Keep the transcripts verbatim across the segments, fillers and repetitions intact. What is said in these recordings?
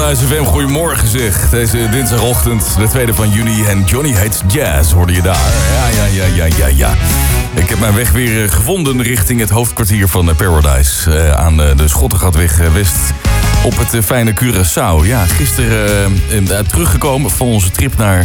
Paradise F M, goedemorgen zeg. Deze dinsdagochtend, de tweede van juni. En Johnny Hates Jazz, hoorde je daar. Ja, ja, ja, ja, ja, ja. Ik heb mijn weg weer gevonden richting het hoofdkwartier van Paradise. Uh, aan de Schottengatweg West op het uh, fijne Curaçao. Ja, gisteren uh, uh, teruggekomen van onze trip naar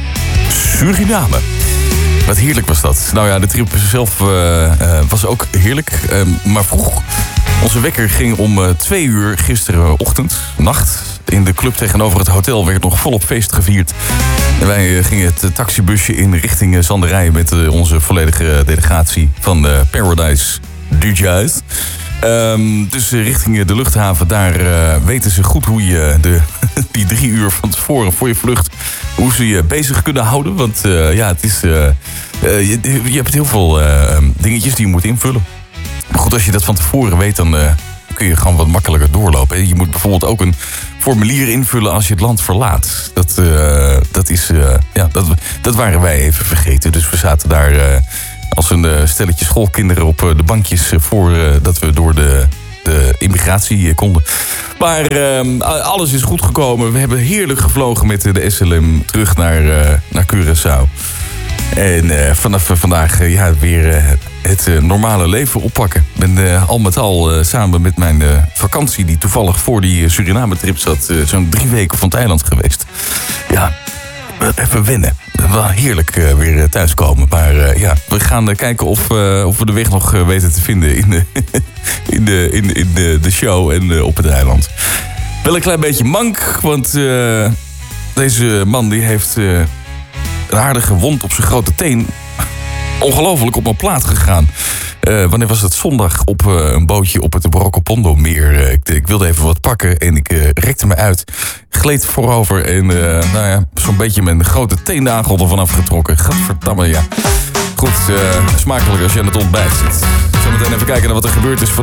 Suriname. Wat heerlijk was dat. Nou ja, de trip zelf uh, uh, was ook heerlijk. Uh, maar vroeg. Onze wekker ging om uh, twee uur gisterenochtend, nacht. In de club tegenover het hotel werd nog volop feest gevierd. En wij uh, gingen het uh, taxibusje in richting uh, Zanderij met uh, onze volledige delegatie van uh, Paradise D J's. Um, dus uh, richting uh, de luchthaven, daar uh, weten ze goed hoe je de, die drie uur van tevoren voor je vlucht, hoe ze je bezig kunnen houden. Want uh, ja, het is, uh, uh, je, je hebt heel veel uh, dingetjes die je moet invullen. Maar goed, als je dat van tevoren weet, dan uh, kun je gewoon wat makkelijker doorlopen. Je moet bijvoorbeeld ook een formulier invullen als je het land verlaat. Dat, uh, dat, is, uh, ja, dat, dat waren wij even vergeten. Dus we zaten daar uh, als een uh, stelletje schoolkinderen op uh, de bankjes uh, voor uh, dat we door de, de immigratie uh, konden. Maar uh, alles is goed gekomen. We hebben heerlijk gevlogen met de S L M terug naar, uh, naar Curaçao. En uh, vanaf uh, vandaag uh, ja, weer uh, het uh, normale leven oppakken. Ik ben uh, al met al uh, samen met mijn uh, vakantie, die toevallig voor die uh, Suriname-trip zat, uh, zo'n drie weken van het eiland geweest. Ja, even wennen. Wel heerlijk uh, weer thuiskomen. Maar uh, ja, we gaan uh, kijken of, uh, of we de weg nog uh, weten te vinden in, de, in, de, in, in de, de show en uh, op het eiland. Wel een klein beetje mank, want uh, deze man die heeft Uh, een aardige wond op zijn grote teen. Ongelooflijk op mijn plaat gegaan. Uh, wanneer was het? Zondag op uh, een bootje op het Brokopondo meer. Uh, ik, ik wilde even wat pakken en ik uh, rekte me uit. Gleed voorover en uh, nou ja, zo'n beetje mijn grote teennagel ervan afgetrokken. Gadverdamme, ja. Goed, uh, smakelijk als je aan het ontbijt zit. Zometeen even kijken naar wat er gebeurd is vandaag.